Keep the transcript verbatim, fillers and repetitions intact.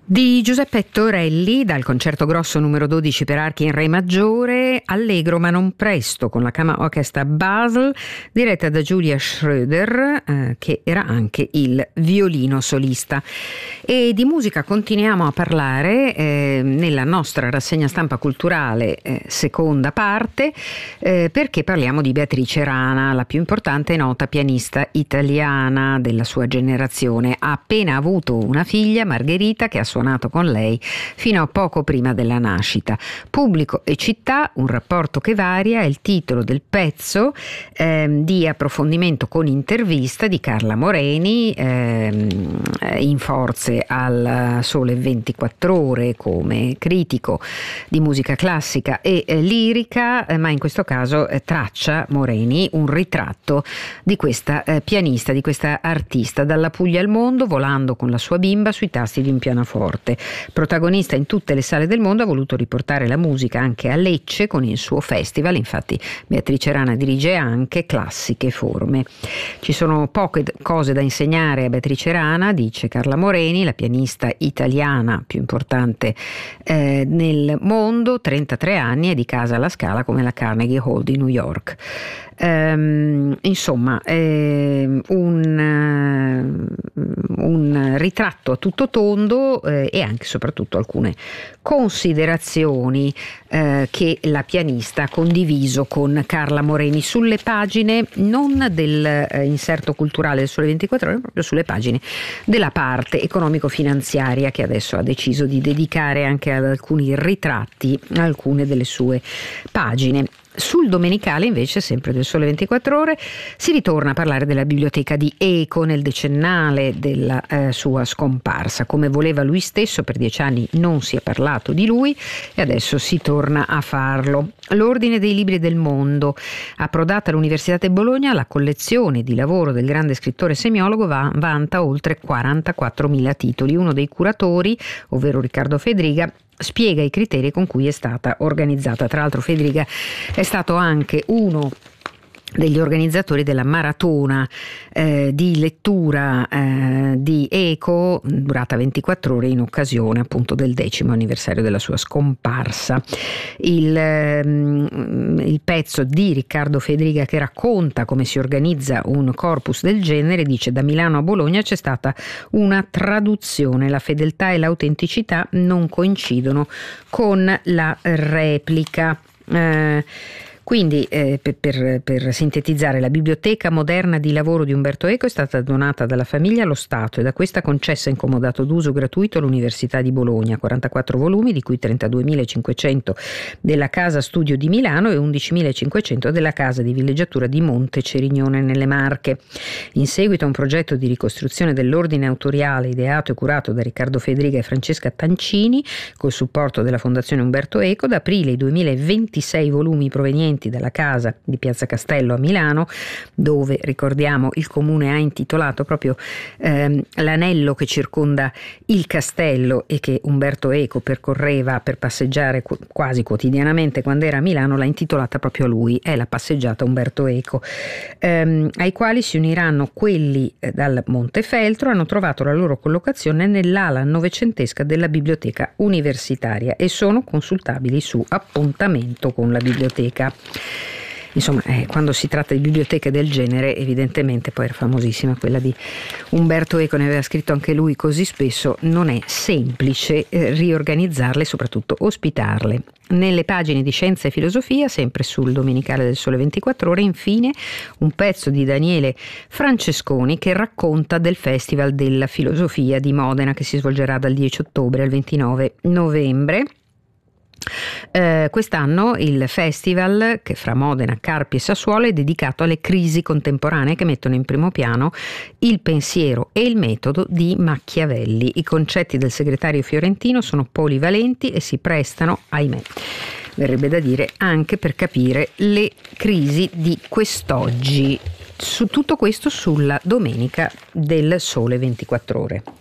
Di Giuseppe Torelli, dal concerto grosso numero dodici per archi in re maggiore, allegro ma non presto, con la Kammerorchester Basel, diretta da Julia Schröder, eh, che era anche il violino solista. E di musica continuiamo a parlare eh, nella nostra rassegna stampa culturale, eh, seconda parte, eh, perché parliamo di Beatrice Rana, la più importante e nota pianista italiana della sua generazione. Ha appena avuto una figlia, Margherita, che ha suonato con lei fino a poco prima della nascita. Pubblico e città, un rapporto che varia, è il titolo del pezzo eh, di approfondimento con intervista di Carla Moreni, eh, in forze al Sole ventiquattro Ore come critico di musica classica e eh, lirica, eh, ma in questo caso eh, traccia Moreni un ritratto di questa eh, pianista, di questa artista, dalla Puglia al mondo, volando con la sua bimba sui tasti di un pianoforte. Protagonista in tutte le sale del mondo, ha voluto riportare la musica anche a Lecce con il suo festival. Infatti Beatrice Rana dirige anche Classiche Forme. Ci sono poche cose da insegnare a Beatrice Rana, dice Carla Moreni, la pianista italiana più importante eh, nel mondo, trentatré anni, e di casa alla Scala come la Carnegie Hall di New York. Um, insomma, eh, un, un ritratto a tutto tondo eh, e anche e soprattutto alcune considerazioni eh, che la pianista ha condiviso con Carla Moreni sulle pagine non del eh, inserto culturale del Sole ventiquattro Ore, ma proprio sulle pagine della parte economico-finanziaria, che adesso ha deciso di dedicare anche ad alcuni ritratti a alcune delle sue pagine. Sul Domenicale, invece, sempre del Sole ventiquattro Ore, si ritorna a parlare della biblioteca di Eco nel decennale della eh, sua scomparsa. Come voleva lui stesso, per dieci anni non si è parlato di lui e adesso si torna a farlo. L'Ordine dei Libri del Mondo, approdata all'Università di Bologna, la collezione di lavoro del grande scrittore semiologo va, vanta oltre quarantaquattromila titoli. Uno dei curatori, ovvero Riccardo Fedriga, spiega i criteri con cui è stata organizzata. Tra l'altro Fedriga è stato anche uno degli organizzatori della maratona eh, di lettura eh, di Eco, durata ventiquattro ore, in occasione appunto del decimo anniversario della sua scomparsa. Il, ehm, il pezzo di Riccardo Fedriga, che racconta come si organizza un corpus del genere, dice: da Milano a Bologna c'è stata una traduzione, la fedeltà e l'autenticità non coincidono con la replica. Eh, Quindi, eh, per, per, per sintetizzare, la biblioteca moderna di lavoro di Umberto Eco è stata donata dalla famiglia allo Stato e da questa concessa in comodato d'uso gratuito all'Università di Bologna, quarantaquattro volumi, di cui trentaduemilacinquecento della Casa Studio di Milano e undicimilacinquecento della Casa di Villeggiatura di Monte Cerignone nelle Marche. In seguito a un progetto di ricostruzione dell'ordine autoriale ideato e curato da Riccardo Fedriga e Francesca Tancini, col supporto della Fondazione Umberto Eco, da aprile i duemilaventisei volumi provenienti dalla casa di Piazza Castello a Milano, dove, ricordiamo, il comune ha intitolato proprio ehm, l'anello che circonda il castello e che Umberto Eco percorreva per passeggiare qu- quasi quotidianamente quando era a Milano, l'ha intitolata proprio a lui, è la passeggiata Umberto Eco, ehm, ai quali si uniranno quelli eh, dal Montefeltro. Hanno trovato la loro collocazione nell'ala novecentesca della biblioteca universitaria e sono consultabili su appuntamento con la biblioteca. Insomma, eh, quando si tratta di biblioteche del genere, evidentemente, poi era famosissima quella di Umberto Eco, ne aveva scritto anche lui così spesso, non è semplice eh, riorganizzarle e soprattutto ospitarle. Nelle pagine di Scienza e Filosofia, sempre sul Domenicale del Sole ventiquattro Ore, infine un pezzo di Daniele Francesconi che racconta del Festival della Filosofia di Modena, che si svolgerà dal dieci ottobre al ventinove novembre. Eh, quest'anno il festival, che fra Modena, Carpi e Sassuolo, è dedicato alle crisi contemporanee che mettono in primo piano il pensiero e il metodo di Machiavelli. I concetti del segretario fiorentino sono polivalenti e si prestano, ahimè, verrebbe da dire, anche per capire le crisi di quest'oggi. Su tutto questo sulla Domenica del Sole ventiquattro Ore.